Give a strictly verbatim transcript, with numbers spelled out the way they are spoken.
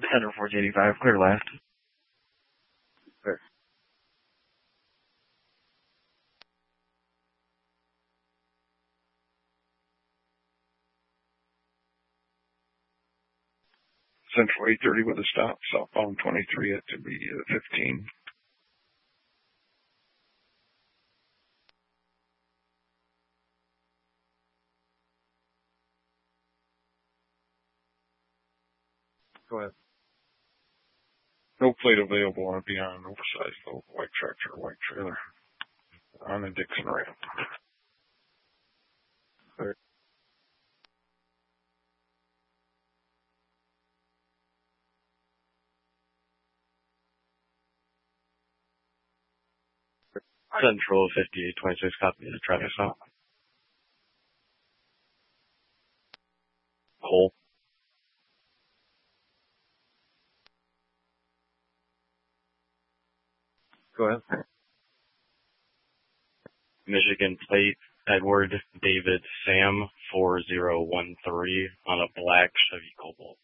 Center fourteen eighty-five, clear last. Clear. Central eight thirty with a stop, southbound twenty-three at to be uh, fifteen. Go ahead. No plate available on beyond oversized low white tractor or white trailer on the Dixon ramp. Clear. Central fifty-eight twenty-six, copy the traffic stop. Cole. Go ahead. Michigan plate, Edward David Sam four zero one three on a black Chevy Cobalt.